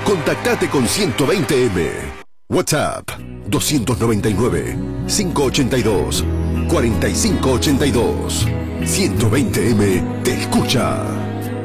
Contactate con 120M. WhatsApp 299-582-4582. 120M te escucha.